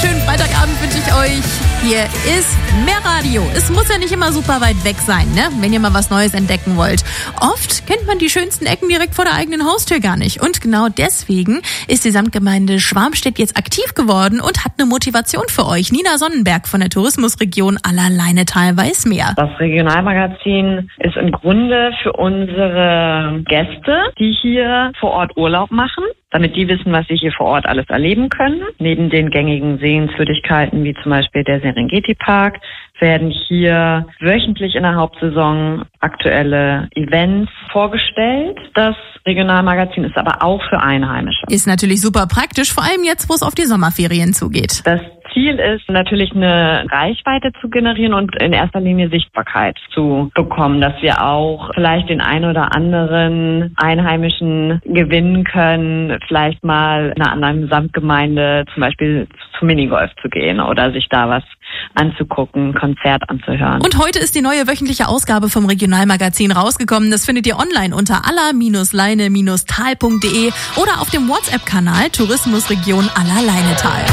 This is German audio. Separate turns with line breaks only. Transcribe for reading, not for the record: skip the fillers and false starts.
schönen Freitagabend wünsche ich euch. Hier ist mehr Radio. Es muss ja nicht immer super weit weg sein, ne? Wenn ihr mal was Neues entdecken wollt. Oft kennt man die schönsten Ecken direkt vor der eigenen Haustür gar nicht. Und genau deswegen ist die Samtgemeinde Schwarmstedt jetzt aktiv geworden und hat eine Motivation für euch. Nina Sonnenberg von der Tourismusregion Allerleinetal weiß mehr.
Das Regionalmagazin ist im Grunde für unsere Gäste, die hier vor Ort Urlaub machen, damit die wissen, was sie hier vor Ort alles erleben können. Neben den gängigen Sehenswürdigkeiten wie zum Beispiel der Serengeti Park werden hier wöchentlich in der Hauptsaison aktuelle Events vorgestellt. Das Regionalmagazin ist aber auch für Einheimische.
Ist natürlich super praktisch, vor allem jetzt, wo es auf die Sommerferien zugeht.
Das Ziel ist natürlich eine Reichweite zu generieren und in erster Linie Sichtbarkeit zu bekommen, dass wir auch vielleicht den ein oder anderen Einheimischen gewinnen können, vielleicht mal in einer anderen Samtgemeinde zum Beispiel zum Minigolf zu gehen oder sich da was anzugucken, ein Konzert anzuhören.
Und heute ist die neue wöchentliche Ausgabe vom Regionalmagazin rausgekommen. Das findet ihr online unter aller-leine-tal.de oder auf dem WhatsApp-Kanal Tourismusregion Allerleinetal.